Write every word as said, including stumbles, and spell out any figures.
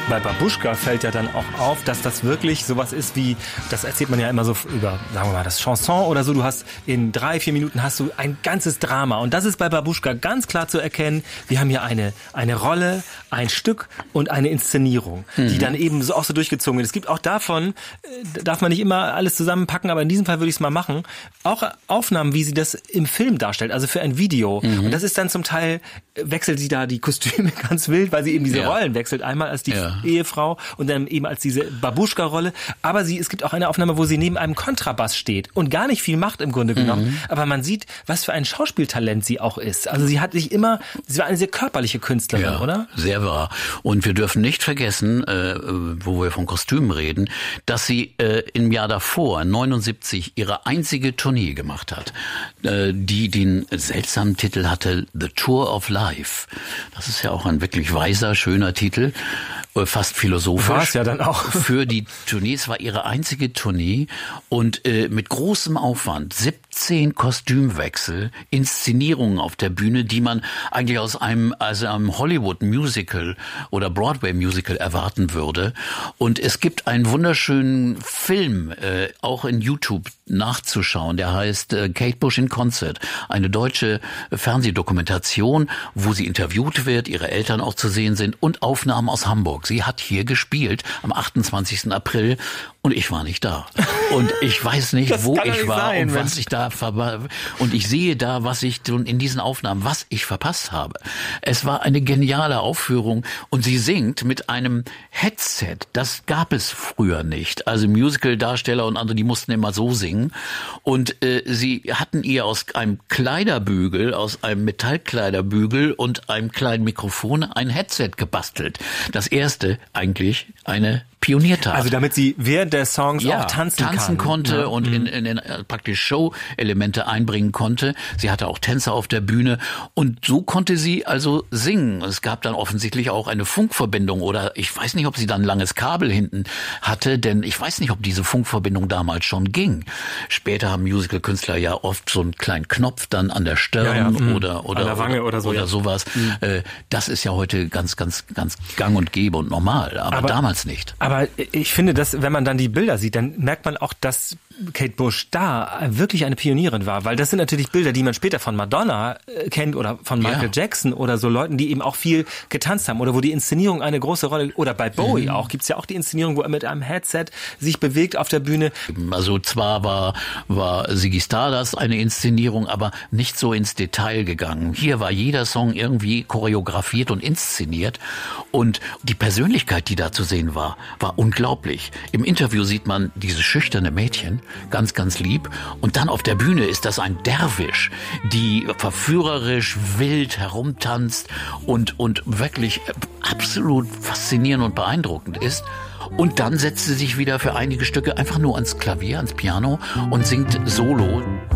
bei Babuschka fällt ja dann auch auf, dass das wirklich sowas ist wie, das erzählt man ja immer so über, sagen wir mal, das Chanson oder so, du hast in drei, vier Minuten hast du ein ganzes Drama und das ist bei Babuschka ganz klar zu erkennen. Wir haben hier eine, eine Rolle, ein Stück und eine Inszenierung, mhm. die dann eben so auch so durchgezogen wird. Es gibt auch davon, darf man nicht immer alles zusammenpacken, aber in diesem Fall würde ich es mal machen, auch Aufnahmen, wie sie das im Film darstellt, also für ein Video. Mhm. Und das ist dann zum Teil, wechselt sie da die Kostüme ganz wild, weil sie eben diese ja. Rollen wechselt. Einmal als die ja. Ehefrau und dann eben als diese Babuschka-Rolle. Aber sie, es gibt auch eine Aufnahme, wo sie neben einem Kontrabass steht und gar nicht viel macht im Grunde genommen. Mhm. Aber man sieht, was für ein Schauspieltalent sie auch ist. Also sie hat sich immer, sie war eine sehr körperliche Künstlerin, ja, oder? Sehr wahr. Und wir dürfen nicht vergessen, äh, wo wir von Kostümen reden, dass sie äh, im Jahr davor, neunundsiebzig, ihre einzige Tournee gemacht hat, äh, die den seltsamen Titel hatte, The Tour of Life. Das ist ja auch ein wirklich weiser, schöner Titel. Fast philosophisch. War es ja dann auch. Für die Tournee. Es war ihre einzige Tournee und äh, mit großem Aufwand, siebzehn Kostümwechsel, Inszenierungen auf der Bühne, die man eigentlich aus einem, also einem Hollywood-Musical oder Broadway-Musical erwarten würde. Und es gibt einen wunderschönen Film, äh, auch in YouTube nachzuschauen, der heißt äh, Kate Bush in Concert, eine deutsche Fernsehdokumentation, wo sie interviewt wird, ihre Eltern auch zu sehen sind und Aufnahmen aus Hamburg. Sie hat hier gespielt am achtundzwanzigsten April und ich war nicht da. Und ich weiß nicht, das wo ich war sein, und was Mensch. ich da ver- und ich sehe da, was ich in diesen Aufnahmen, was ich verpasst habe. Es war eine geniale Aufführung und sie singt mit einem Headset. Das gab es früher nicht. Also Musical-Darsteller und andere, die mussten immer so singen. Und äh, sie hatten ihr aus einem Kleiderbügel, aus einem Metallkleiderbügel und einem kleinen Mikrofon ein Headset gebastelt. Das erste eigentlich eine Pioniertat. Also damit sie während der Songs ja, auch tanzen, tanzen kann. konnte ja. und in, in, in praktisch Show-Elemente einbringen konnte. Sie hatte auch Tänzer auf der Bühne und so konnte sie also singen. Es gab dann offensichtlich auch eine Funkverbindung oder ich weiß nicht, ob sie dann ein langes Kabel hinten hatte, denn ich weiß nicht, ob diese Funkverbindung damals schon ging. Später haben Musical-Künstler ja oft so einen kleinen Knopf dann an der Stirn ja, ja. oder oder an der Wange oder, oder so oder ja. sowas. Mhm. Das ist ja heute ganz ganz ganz gang und gäbe und normal, aber, aber damals nicht. Aber ich finde, dass wenn man dann die Bilder sieht, dann merkt man auch, dass Kate Bush da wirklich eine Pionierin war, weil das sind natürlich Bilder, die man später von Madonna äh, kennt oder von Michael ja. Jackson oder so Leuten, die eben auch viel getanzt haben oder wo die Inszenierung eine große Rolle, oder bei Bowie mhm. auch, gibt's ja auch die Inszenierung, wo er mit einem Headset sich bewegt auf der Bühne. Also zwar war, war Ziggy Stardust eine Inszenierung, aber nicht so ins Detail gegangen. Hier war jeder Song irgendwie choreografiert und inszeniert und die Persönlichkeit, die da zu sehen war, war unglaublich. Im Interview sieht man dieses schüchterne Mädchen, ganz, ganz lieb. Und dann auf der Bühne ist das ein Derwisch, die verführerisch wild herumtanzt und, und wirklich absolut faszinierend und beeindruckend ist. Und dann setzt sie sich wieder für einige Stücke einfach nur ans Klavier, ans Piano und singt solo.